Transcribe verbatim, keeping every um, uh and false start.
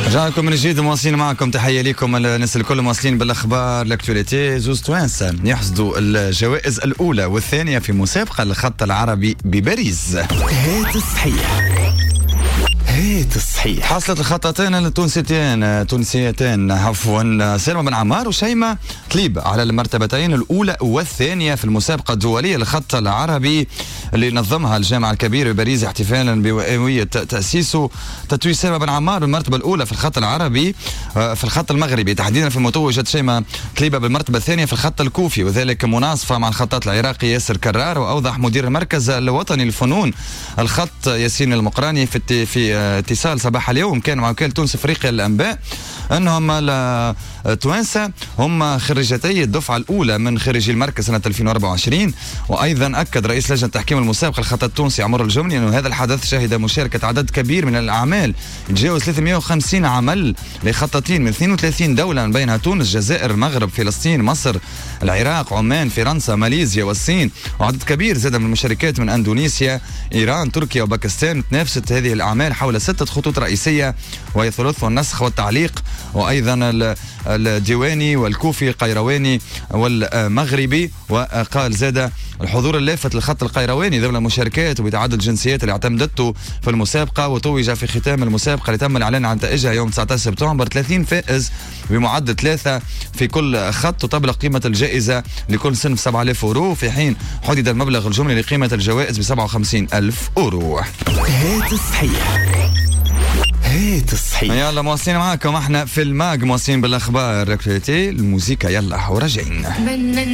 رجعنا لكم من جديد مواصلين معكم. تحية لكم الناس الكل مواصلين بالأخبار الأكتواليتي. زوز توانسة يحصدوا الجوائز الأولى والثانية في مسابقة الخط العربي بباريس. هات الصحيح هات الصحيح. حصلت الخطتين التونسيتين تونسيتين عفوا سلمى بن عمار وشيماء طليب على المرتبتين الأولى والثانية في المسابقة الدولية للخط العربي اللي نظمها الجامعة الكبير بباريس احتفالا بمئوية تأسيسه. تتويج سلمى بن عمار بالمرتبة الأولى في الخط العربي في الخط المغربي تحديدا، في متوجة شيماء طليبة بالمرتبة الثانية في الخط الكوفي، وذلك مناصفة مع الخطاط العراقي ياسر كرار. وأوضح مدير المركز الوطني للفنون الخط ياسين المقراني في في اتصال صباح اليوم كان مع وكالة تونس افريقيا للانباء انهم التوانسه هم خريجتي الدفعه الاولى من خريجي المركز سنه ألفين وأربعة وعشرين. وايضا اكد رئيس لجنه تحكيم المسابقه الخط التونسي عمر الجمني انه هذا الحدث شهد مشاركه عدد كبير من الاعمال يتجاوز ثلاثمئة وخمسين عمل لخطاطين من اثنين وثلاثين دوله، من بينها تونس، الجزائر، المغرب، فلسطين، مصر، العراق، عمان، فرنسا، ماليزيا والصين. وعدد كبير زاد من المشاركات من اندونيسيا، ايران، تركيا وباكستان. تنافست هذه الاعمال حول ستة خطوط رئيسية وهي ثلاث والنسخ والتعليق، وأيضا الديواني والكوفي القيرواني والمغربي. وقال زاد الحضور اللافت للخط القيرواني ضمن المشاركات وبتعدد الجنسيات اللي اعتمدته في المسابقة. وتوج في ختام المسابقة اللي تم الإعلان عن نتائجها يوم تسعة عشر سبتمبر ثلاثين فائز بمعدل ثلاثة في كل خط، وتبلغ قيمة الجائزة لكل صنف سبعة آلاف أورو، في حين حدد المبلغ الجملي لقيمة الجوائز ب سبعة وخمسين ألف أورو. هات الصحيح هات الصحيح. يلا مواصلين معاكم احنا في الماج، مواصلين بالاخبار. الموسيقى يلا وراجعين.